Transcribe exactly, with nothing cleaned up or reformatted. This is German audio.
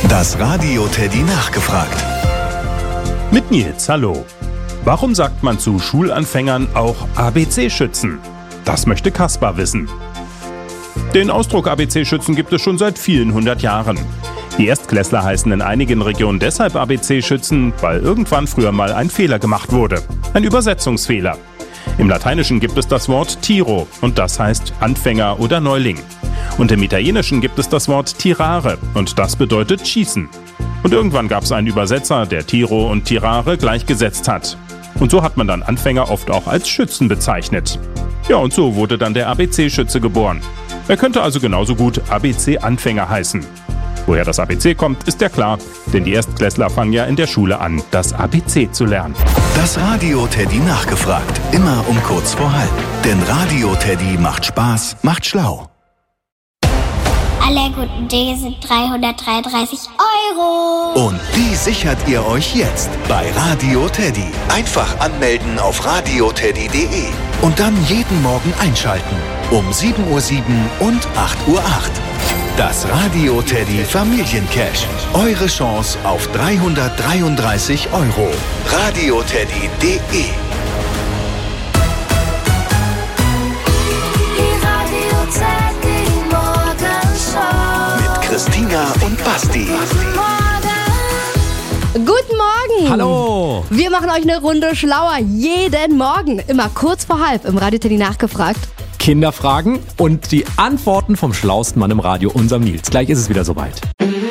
Das Radio Teddy nachgefragt. Mit Nils, hallo. Warum sagt man zu Schulanfängern auch A B C-Schützen? Das möchte Kaspar wissen. Den Ausdruck A B C-Schützen gibt es schon seit vielen hundert Jahren. Die Erstklässler heißen in einigen Regionen deshalb A B C-Schützen, weil irgendwann früher mal ein Fehler gemacht wurde. Ein Übersetzungsfehler. Im Lateinischen gibt es das Wort Tiro und das heißt Anfänger oder Neuling. Und im Italienischen gibt es das Wort Tirare und das bedeutet Schießen. Und irgendwann gab es einen Übersetzer, der Tiro und Tirare gleichgesetzt hat. Und so hat man dann Anfänger oft auch als Schützen bezeichnet. Ja, und so wurde dann der A B C-Schütze geboren. Er könnte also genauso gut A B C-Anfänger heißen. Woher das A B C kommt, ist ja klar, denn die Erstklässler fangen ja in der Schule an, das A B C zu lernen. Das Radio Teddy nachgefragt, immer um kurz vor halb. Denn Radio Teddy macht Spaß, macht schlau. Alle guten Dinge sind dreihundertdreiunddreißig Euro. Und die sichert ihr euch jetzt bei Radio Teddy. Einfach anmelden auf radio teddy punkt de und dann jeden Morgen einschalten. Um sieben Uhr sieben und acht Uhr acht. Das Radio Teddy Familiencash. Eure Chance auf dreihundertdreiunddreißig Euro. radio teddy punkt de. Christina und Basti. Guten Morgen. Hallo. Wir machen euch eine Runde schlauer jeden Morgen. Immer kurz vor halb im Radio Teddy nachgefragt. Kinderfragen und die Antworten vom schlauesten Mann im Radio, unserem Nils. Gleich ist es wieder soweit.